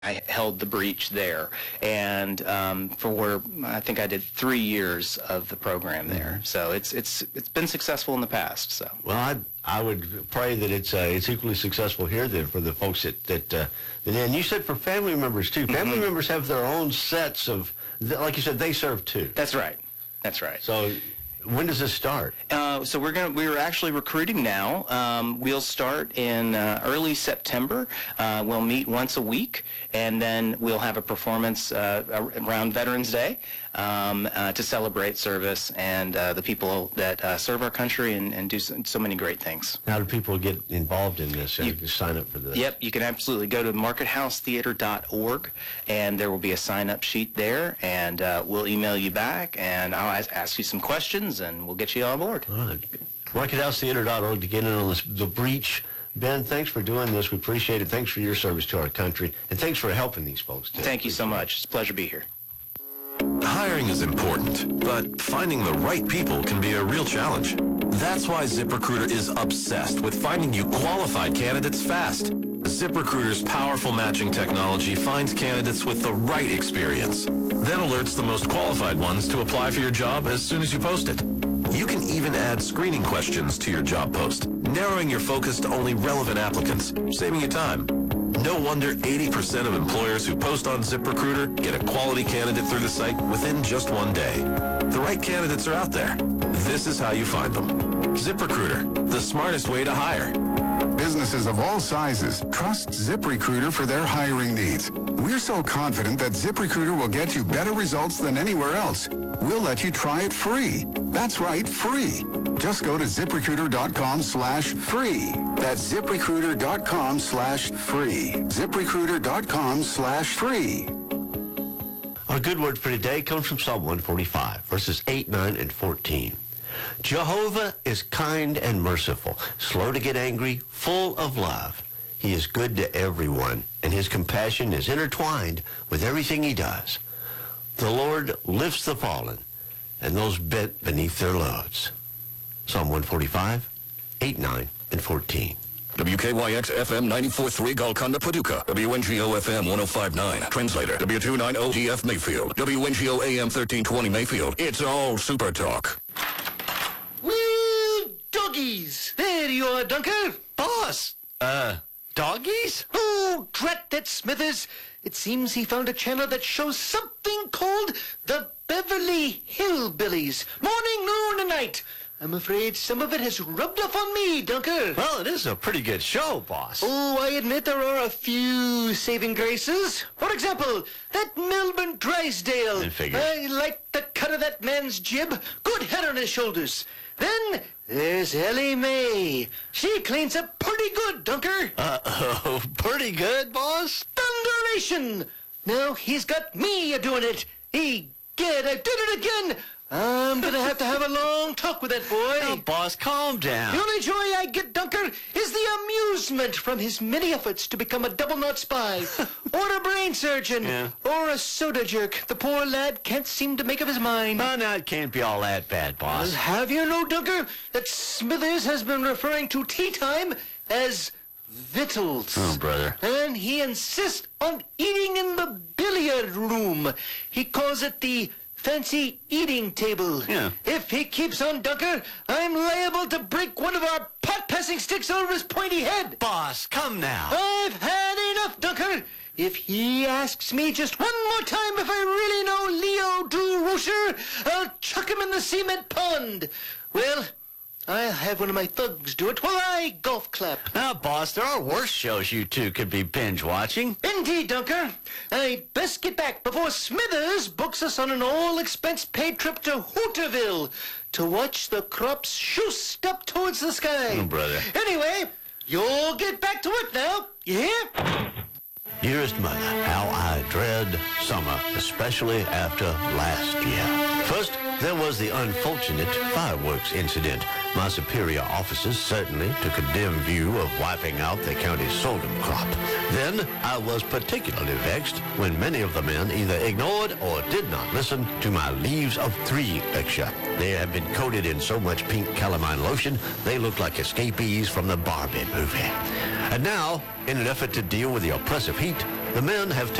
I held the breech there, and I think I did 3 years of the program there. So it's been successful in the past. So well, I would pray that it's equally successful here then for the folks and you said for family members too. Family members have their own sets of, like you said, they serve too. That's right. That's right. So when does this start? So we're actually recruiting now. We'll start in early September. We'll meet once a week, and then we'll have a performance around Veterans Day to celebrate service and the people that serve our country and do so many great things. How do people get involved in this? You can sign up for this. Yep, you can absolutely go to markethousetheater.org, and there will be a sign-up sheet there, and we'll email you back, and I'll ask you some questions, and we'll get you on board. All right. MarketHouseTheater.org to get in on the breach. Ben, thanks for doing this. We appreciate it. Thanks for your service to our country, and thanks for helping these folks. Thank you so much. It's a pleasure to be here. Hiring is important, but finding the right people can be a real challenge. That's why ZipRecruiter is obsessed with finding you qualified candidates fast. ZipRecruiter's powerful matching technology finds candidates with the right experience, then alerts the most qualified ones to apply for your job as soon as you post it. You can even add screening questions to your job post, narrowing your focus to only relevant applicants, saving you time. No wonder 80% of employers who post on ZipRecruiter get a quality candidate through the site within just 1 day. The right candidates are out there. This is how you find them. ZipRecruiter, the smartest way to hire. Businesses of all sizes trust ZipRecruiter for their hiring needs. We're so confident that ZipRecruiter will get you better results than anywhere else. We'll let you try it free. That's right, free. Just go to ZipRecruiter.com/free. That's ZipRecruiter.com/free. ZipRecruiter.com/free. Our good word for today comes from Psalm 145, verses 8, 9, and 14. Jehovah is kind and merciful, slow to get angry, full of love. He is good to everyone, and his compassion is intertwined with everything he does. The Lord lifts the fallen and those bent beneath their loads. Psalm 145, 8, 9, and 14. WKYX FM 94.3 Golconda, Paducah. WNGO FM 105.9 Translator. W290 GF Mayfield. WNGO AM 1320 Mayfield. It's all Super Talk. Well, doggies. There you are, Dunker. Boss, doggies? Oh, drat that Smithers. It seems he found a channel that shows something called the Beverly Hillbillies. Morning, noon, and night. I'm afraid some of it has rubbed off on me, Dunker. Well, it is a pretty good show, boss. Oh, I admit there are a few saving graces. For example, that Melbourne Drysdale. I figured. I like the cut of that man's jib. Good head on his shoulders. Then there's Ellie Mae. She cleans up pretty good, Dunker. Uh-oh, pretty good, boss? Thunderation! Now he's got me a-doing it. Egad, I did it again. I'm going to have a long talk with that boy. Now, boss, calm down. The only joy I get, Dunker, is the amusement from his many efforts to become a double-knot spy, or a brain surgeon, or a soda jerk. The poor lad can't seem to make up his mind. Oh, no, it can't be all that bad, boss. Well, have you know, Dunker, that Smithers has been referring to tea time as victuals. Oh, brother. And he insists on eating in the billiard room. He calls it the fancy eating table. Yeah. If he keeps on, Dunker, I'm liable to break one of our pot-passing sticks over his pointy head. Boss, come now. I've had enough, Dunker. If he asks me just one more time if I really know Leo DeRocher, I'll chuck him in the cement pond. Well, I'll have one of my thugs do it while I golf clap. Now, boss, there are worse shows you two could be binge-watching. Indeed, Dunker. I'd best get back before Smithers books us on an all-expense-paid trip to Hooterville to watch the crops shoost up towards the sky. Oh, brother. Anyway, you'll get back to work now. You hear? Dearest mother, how I dread summer, especially after last year. First, there was the unfortunate fireworks incident. My superior officers certainly took a dim view of wiping out the county's sorghum crop. Then, I was particularly vexed when many of the men either ignored or did not listen to my Leaves of 3 lecture. They had been coated in so much pink calamine lotion, they looked like escapees from the Barbie movie. And now, in an effort to deal with the oppressive heat, The men have